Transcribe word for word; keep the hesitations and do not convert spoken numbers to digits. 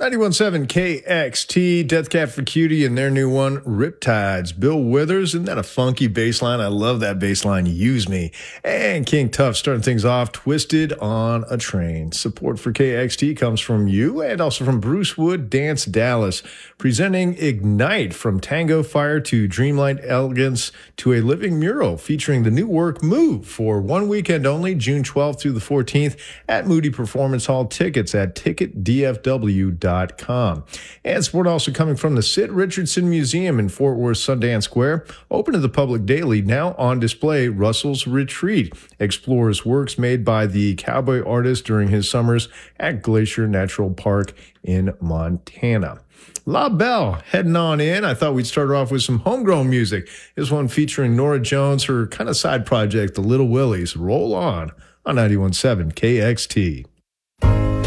ninety-one point seven K X T, Death Cab for Cutie, and their new one, Riptides. Bill Withers, isn't that a funky bass line? I love that bass line, Use Me. And King Tuff starting things off, Twisted on a Train. Support for K X T comes from you and also from Bruce Wood Dance Dallas, presenting Ignite, from Tango Fire to Dreamlight Elegance to a living mural featuring the new work Move for one weekend only, June twelfth through the fourteenth at Moody Performance Hall. Tickets at ticket d f w dot com. And support also coming from the Sid Richardson Museum in Fort Worth Sundance Square, open to the public daily, now on display. Russell's Retreat explores works made by the cowboy artist during his summers at Glacier Natural Park in Montana. La Belle heading on in. I thought we'd start off with some homegrown music. This one featuring Nora Jones, her kind of side project, the Little Willies. Roll on on ninety-one point seven K X T.